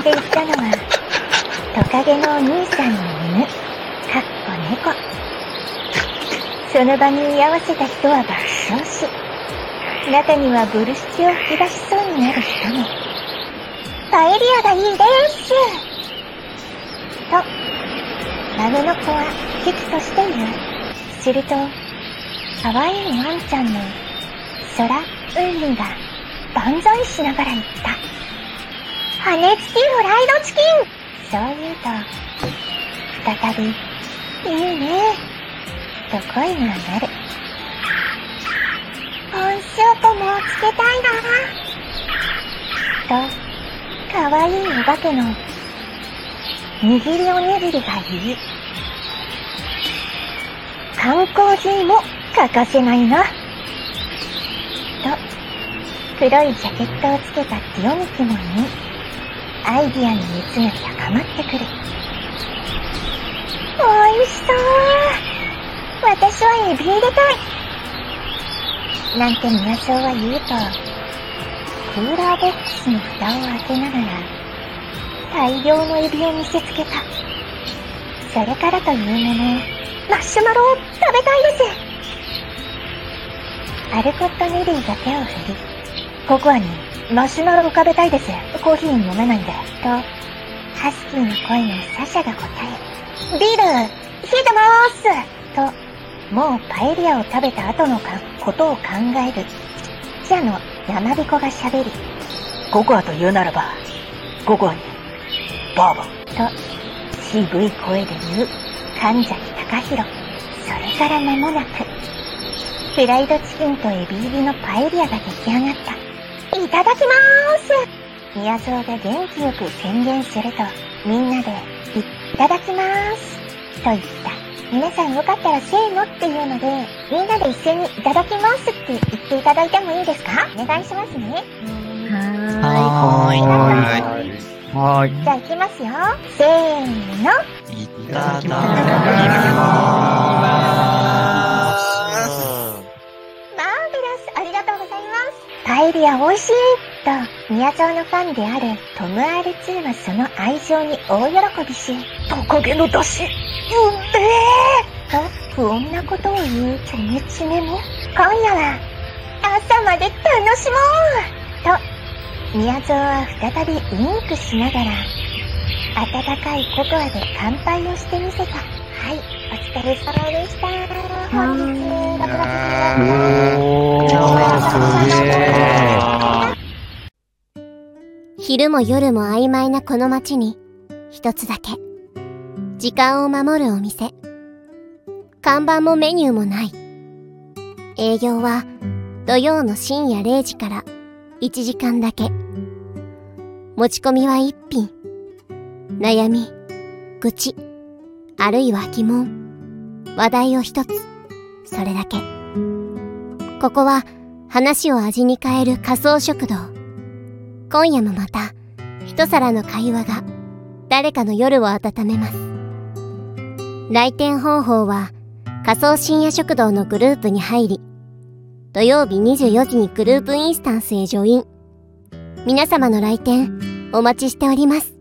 で言ったのは、トカゲのお兄さんの犬、猫。その場に居合わせた人は爆笑し、中にはブルシチを吹き出しそうになる人も。パエリアがいいですと、孫の子は危機として言う。すると、可愛いワンちゃんの空が万歳しながら言った。羽付きフライドチキン。そう言うと、再び、いいねと声が上がる。コーンスープもつけたいなと、可愛いお化けの握りおにぎりが言い、缶コーヒーも欠かせないなと、黒いジャケットをつけたティオミキも言い、アイディアの熱が高まってくる。おいしそう。私はエビ入れたい。なんて宮荘は言うと、クーラーボックスの蓋を開けながら、大量のエビを見せつけた。それからというもの、マシュマロを食べたいです。アルコット・ネリーが手を振り、ココアにマシュマロを食べたいです。コーヒー飲めないんで。と、ハスキーの声のサシャが答え、ビール、冷えてまーすと、もうパエリアを食べた後のことを考える、記者の山彦が喋り、ココアと言うならば、ココアに、バーボンと、渋い声で言う、神崎隆弘。それから間もなく、フライドチキンとエビ入りのパエリアが出来上がった。いただきまーす。宮蔵が元気よく宣言すると、みんなで、いただきまーすと言った。皆さんよかったらせーのっていうので、みんなで一斉にいただきますって言っていただいてもいいですか？お願いしますね。 はーい。 じゃあ行きますよ。せーの。 いただきまーす。 マーベラス、ありがとうございます。パエリア美味しいと、宮沢のファンであるトム R2 はその愛情に大喜びし、トカゲの出汁、うんでーと不穏なことを言うチョメチメも、今夜は朝まで楽しもうと、宮沢は再びウインクしながら、温かいココアで乾杯をしてみせた。はい、お疲れ様でした。本日、 昼も夜も曖昧なこの街に、一つだけ、時間を守るお店。看板もメニューもない。営業は土曜の深夜0時から1時間だけ。持ち込みは1品。悩み、愚痴、あるいは疑問、話題を一つ。それだけ。ここは話を味に変える仮想食堂。今夜もまた一皿の会話が誰かの夜を温めます。来店方法は仮想深夜食堂のグループに入り、土曜日24時にグループインスタンスへジョイン。皆様の来店お待ちしております。